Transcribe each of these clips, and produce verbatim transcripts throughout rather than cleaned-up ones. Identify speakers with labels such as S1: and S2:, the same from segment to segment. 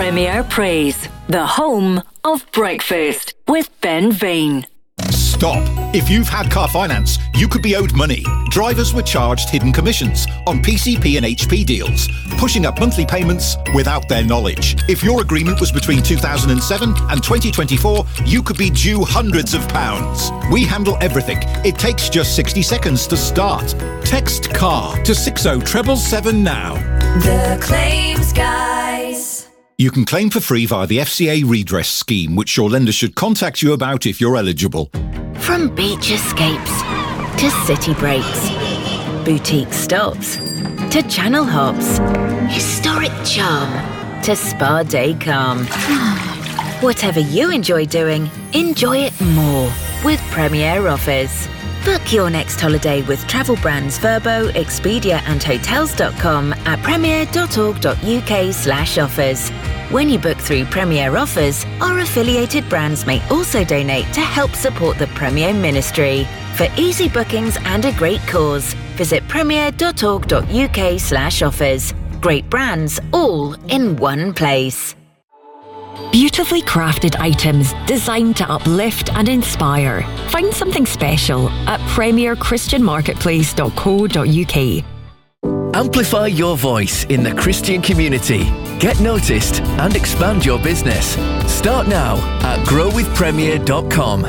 S1: Premier Praise, the home of breakfast with Ben Vane.
S2: Stop. If you've had car finance, you could be owed money. Drivers were charged hidden commissions on P C P and H P deals, pushing up monthly payments without their knowledge. If your agreement was between two thousand seven and twenty twenty-four, you could be due hundreds of pounds. We handle everything. It takes just sixty seconds to start. Text CAR to six oh seven seven now.
S3: The Claims Guys.
S2: You can claim for free via the F C A redress scheme, which your lender should contact you about if you're eligible.
S4: From beach escapes to city breaks, boutique stops to channel hops, historic charm to spa day calm. Whatever you enjoy doing, enjoy it more with Premier Offers. Book your next holiday with travel brands Verbo, Expedia and Hotels dot com at premier dot org dot uk slash offers. When you book through Premier Offers, our affiliated brands may also donate to help support the Premier Ministry. For easy bookings and a great cause, visit premier dot org dot uk slash offers. Great brands all in one place.
S1: Beautifully crafted items designed to uplift and inspire. Find something special at premier christian marketplace dot co dot uk.
S5: Amplify your voice in the Christian community. Get noticed and expand your business. Start now at grow with premier dot com.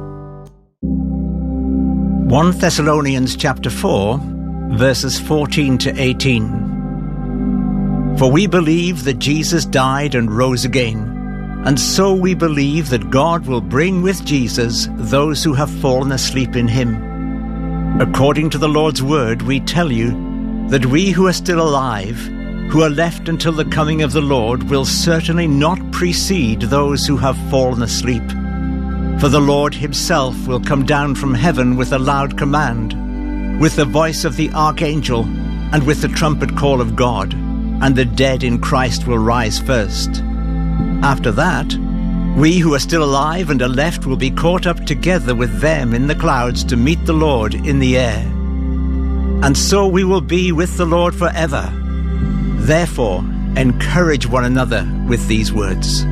S6: First Thessalonians chapter four, verses fourteen to eighteen. For we believe that Jesus died and rose again, and so we believe that God will bring with Jesus those who have fallen asleep in him. According to the Lord's word, we tell you that we who are still alive, who are left until the coming of the Lord, will certainly not precede those who have fallen asleep. For the Lord himself will come down from heaven with a loud command, with the voice of the archangel, and with the trumpet call of God, and the dead in Christ will rise first. After that, we who are still alive and are left will be caught up together with them in the clouds to meet the Lord in the air. And so we will be with the Lord forever. Therefore, encourage one another with these words.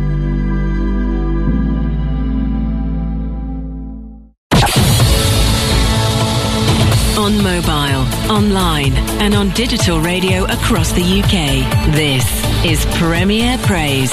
S1: On mobile, online and on digital radio across the U K. This is Premier Praise.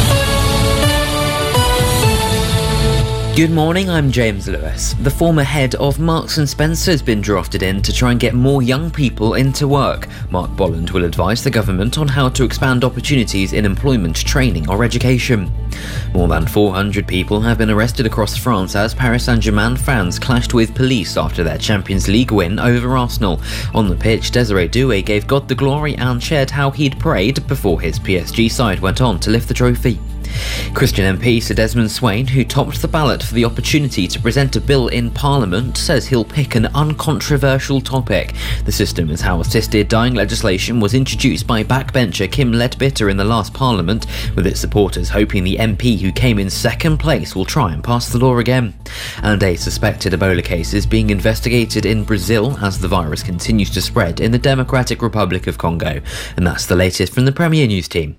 S7: Good morning, I'm James Lewis. The former head of Marks and Spencer has been drafted in to try and get more young people into work. Mark Bolland will advise the government on how to expand opportunities in employment, training or education. More than four hundred people have been arrested across France as Paris Saint-Germain fans clashed with police after their Champions League win over Arsenal. On the pitch, Desiree Doué gave God the glory and shared how he'd prayed before his P S G side went on to lift the trophy. Christian M P Sir Desmond Swayne, who topped the ballot for the opportunity to present a bill in Parliament, says he'll pick an uncontroversial topic. The system is how assisted dying legislation was introduced by backbencher Kim Leadbitter in the last Parliament, with its supporters hoping the M P who came in second place will try and pass the law again. And a suspected Ebola case is being investigated in Brazil as the virus continues to spread in the Democratic Republic of Congo. And that's the latest from the Premier News team.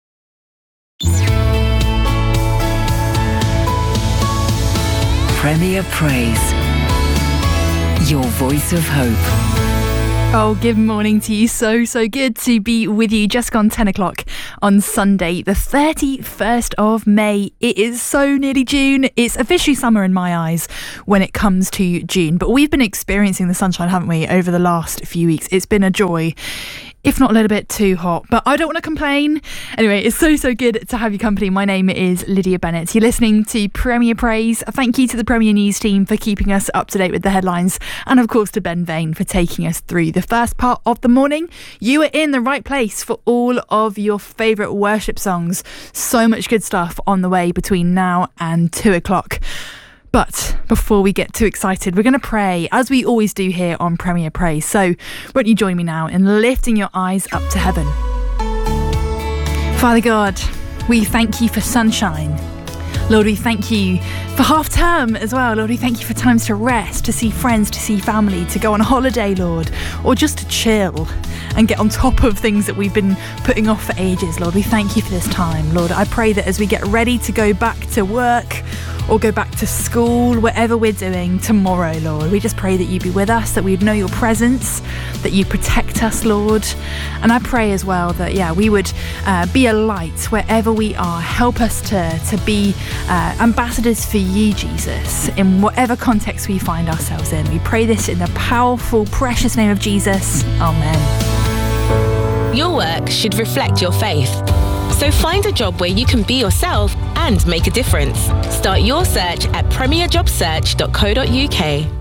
S1: Premier Praise, your voice of hope.
S8: Oh, good morning to you. So, so good to be with you. Just gone ten o'clock on Sunday, the thirty-first of May. It is so nearly June. It's officially summer in my eyes when it comes to June. But we've been experiencing the sunshine, haven't we, over the last few weeks. It's been a joy, if not a little bit too hot, but I don't want to complain. Anyway, it's so, so good to have your company. My name is Lydia Bennett. You're listening to Premier Praise. Thank you to the Premier News team for keeping us up to date with the headlines. And of course to Ben Vane for taking us through the first part of the morning. You are in the right place for all of your favourite worship songs. So much good stuff on the way between now and two o'clock. But before we get too excited, we're going to pray, as we always do here on Premier Praise. So won't you join me now in lifting your eyes up to heaven? Father God, we thank you for sunshine. Lord, we thank you for half term as well. Lord, we thank you for times to rest, to see friends, to see family, to go on holiday, Lord, or just to chill and get on top of things that we've been putting off for ages. Lord, we thank you for this time. Lord, I pray that as we get ready to go back to work or go back to school, whatever we're doing tomorrow, Lord, we just pray that you be with us, that we'd know your presence, that you protect us, Lord. And I pray as well that, yeah, we would uh, be a light wherever we are. Help us to, to be uh, ambassadors for you, Jesus, in whatever context we find ourselves in. We pray this in the powerful, precious name of Jesus. Amen.
S9: Your work should reflect your faith. So find a job where you can be yourself and make a difference. Start your search at premier job search dot co dot uk.